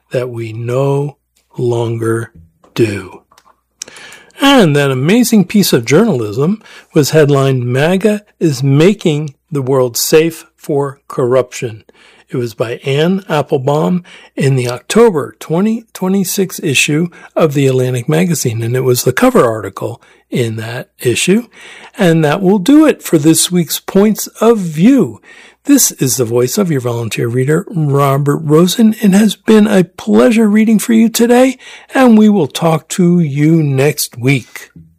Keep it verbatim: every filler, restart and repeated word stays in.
that we no longer do. And that amazing piece of journalism was headlined, MAGA is Making the World Safe for Corruption. It was by Anne Applebaum in the October twenty twenty-six issue of the Atlantic magazine, and it was the cover article in that issue. And that will do it for this week's Points of View. This is the voice of your volunteer reader, Robert Rosen. It has been a pleasure reading for you today, and we will talk to you next week.